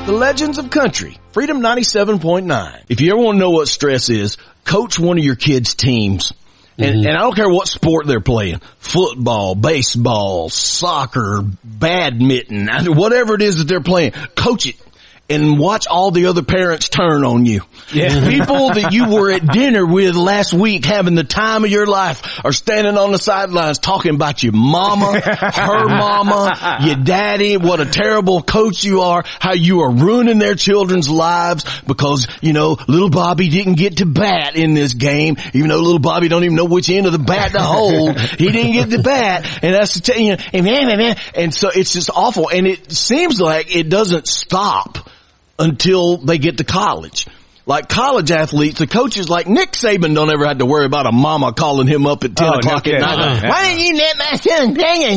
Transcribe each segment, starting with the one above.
The Legends of Country, Freedom 97.9. If you ever want to know what stress is, coach one of your kids' teams. And I don't care what sport they're playing. Football, baseball, soccer, badminton, whatever it is that they're playing. Coach it. And watch all the other parents turn on you. Yeah. People that you were at dinner with last week having the time of your life are standing on the sidelines talking about your mama, her mama, your daddy, what a terrible coach you are, how you are ruining their children's lives because, little Bobby didn't get to bat in this game, even though little Bobby don't even know which end of the bat to hold. He didn't get the bat, and that's and so it's just awful. And it seems like it doesn't stop until they get to college. Like college athletes, the coaches like Nick Saban don't ever have to worry about a mama calling him up at 10 o'clock at night. Why didn't you let my son play?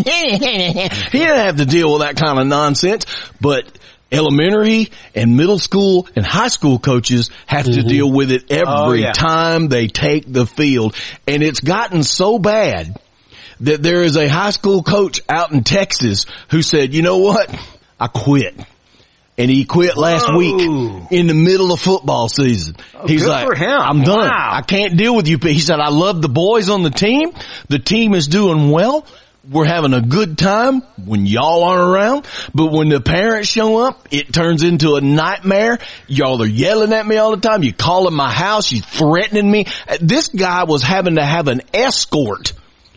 He didn't have to deal with that kind of nonsense. But elementary and middle school and high school coaches have to deal with it every time they take the field. And it's gotten so bad that there is a high school coach out in Texas who said, you know what? I quit. And he quit last week in the middle of football season. He's good like, for him. I'm done. Wow. I can't deal with you. He said, I love the boys on the team. The team is doing well. We're having a good time when y'all aren't around. But when the parents show up, it turns into a nightmare. Y'all are yelling at me all the time. You're calling my house. You're threatening me. This guy was having to have an escort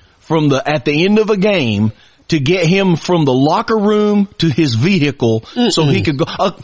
at the end of a game to get him from the locker room to his vehicle so he could go,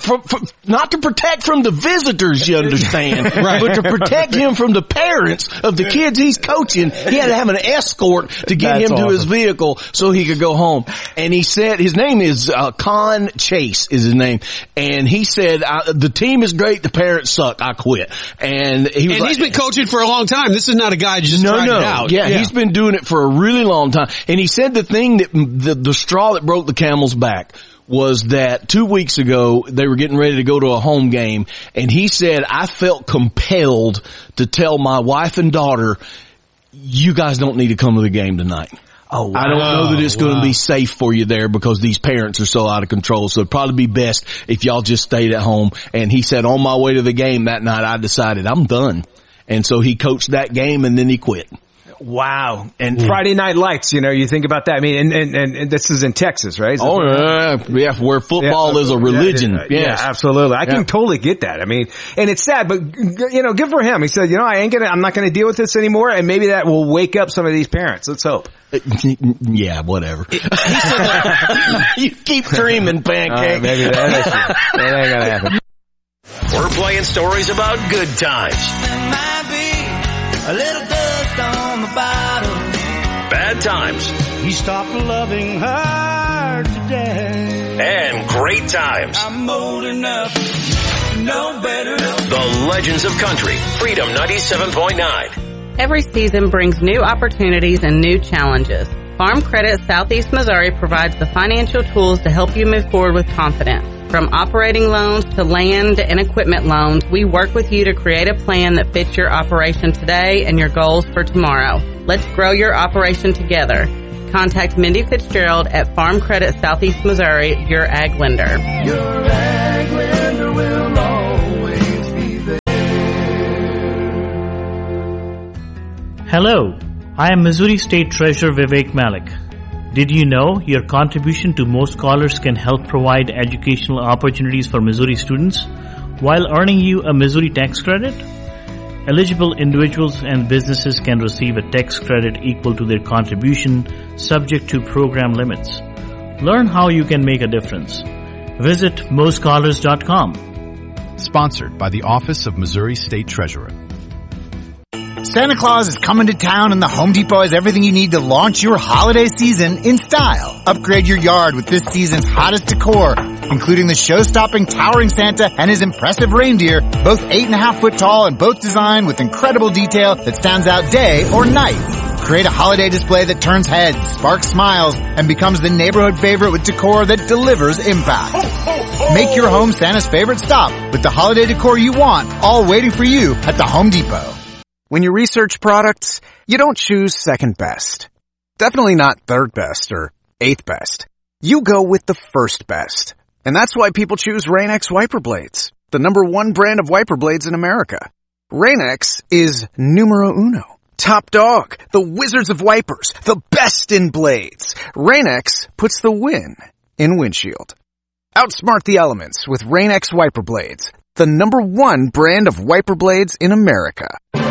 not to protect from the visitors, you understand, right, but to protect him from the parents of the kids he's coaching. He had to have an escort to get him to his vehicle so he could go home. And he said, his name is, Con Chase is his name. And he said, the team is great, the parents suck, I quit. And he's been coaching for a long time. This is not a guy just trying it out. Yeah, he's been doing it for a really long time. And he said the thing that, the straw that broke the camel's back was that 2 weeks ago they were getting ready to go to a home game, and he said, I felt compelled to tell my wife and daughter, you guys don't need to come to the game tonight. Oh, wow. I don't know that it's going to be safe for you there because these parents are so out of control. So it'd probably be best if y'all just stayed at home. And he said, on my way to the game that night, I decided I'm done. And so he coached that game and then he quit. Wow. And Friday Night Lights, you think about that. I mean, and this is in Texas, right? Yeah, where football is a religion. Yeah, absolutely. I can totally get that. I mean, and it's sad, but good for him. He said, I'm not going to deal with this anymore, and maybe that will wake up some of these parents. Let's hope. Yeah, whatever. You keep dreaming, Pancake. Maybe that ain't going to happen. We're playing stories about good times. There might be a little dust on the bottom. Bad times. He stopped loving her today. And great times. I'm old enough to know better. The Legends of Country, Freedom 97.9. Every season brings new opportunities and new challenges. Farm Credit Southeast Missouri provides the financial tools to help you move forward with confidence. From operating loans to land and equipment loans, we work with you to create a plan that fits your operation today and your goals for tomorrow. Let's grow your operation together. Contact Mindy Fitzgerald at Farm Credit Southeast Missouri, your ag lender. Your ag lender will always be there. Hello, I am Missouri State Treasurer Vivek Malik. Did you know your contribution to Mo Scholars can help provide educational opportunities for Missouri students while earning you a Missouri tax credit? Eligible individuals and businesses can receive a tax credit equal to their contribution, subject to program limits. Learn how you can make a difference. Visit moscholars.com. Sponsored by the Office of Missouri State Treasurer. Santa Claus is coming to town, and the Home Depot has everything you need to launch your holiday season in style. Upgrade your yard with this season's hottest decor, including the show-stopping towering Santa and his impressive reindeer, both 8.5 foot tall and both designed with incredible detail that stands out day or night. Create a holiday display that turns heads, sparks smiles, and becomes the neighborhood favorite with decor that delivers impact. Make your home Santa's favorite stop with the holiday decor you want, all waiting for you at the Home Depot. When you research products, you don't choose second best. Definitely not third best or eighth best. You go with the first best. And that's why people choose Rain-X wiper blades, the #1 brand of wiper blades in America. Rain-X is numero uno. Top dog, the wizards of wipers, the best in blades. Rain-X puts the win in windshield. Outsmart the elements with Rain-X wiper blades, the #1 brand of wiper blades in America.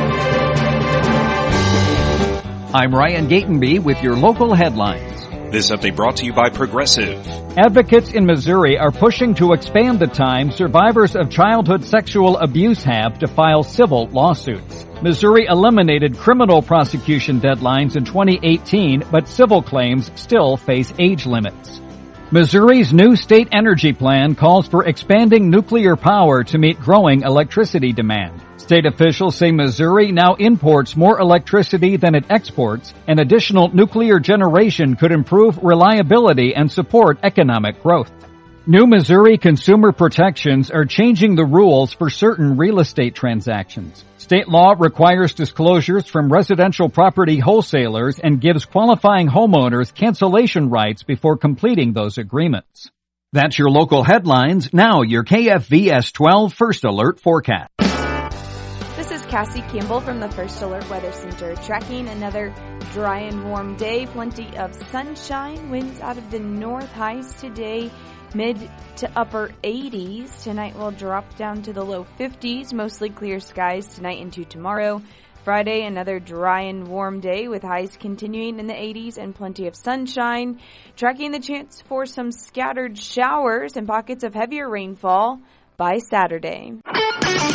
I'm Ryan Gatenby with your local headlines. This update brought to you by Progressive. Advocates in Missouri are pushing to expand the time survivors of childhood sexual abuse have to file civil lawsuits. Missouri eliminated criminal prosecution deadlines in 2018, but civil claims still face age limits. Missouri's new state energy plan calls for expanding nuclear power to meet growing electricity demand. State officials say Missouri now imports more electricity than it exports, and additional nuclear generation could improve reliability and support economic growth. New Missouri consumer protections are changing the rules for certain real estate transactions. State law requires disclosures from residential property wholesalers and gives qualifying homeowners cancellation rights before completing those agreements. That's your local headlines. Now your KFVS 12 First Alert forecast. This is Cassie Campbell from the First Alert Weather Center, tracking another dry and warm day. Plenty of sunshine, winds out of the north, highs today mid to upper 80s. Tonight will drop down to the low 50s, mostly clear skies tonight into tomorrow. Friday, another dry and warm day with highs continuing in the 80s and plenty of sunshine. Tracking the chance for some scattered showers and pockets of heavier rainfall by Saturday.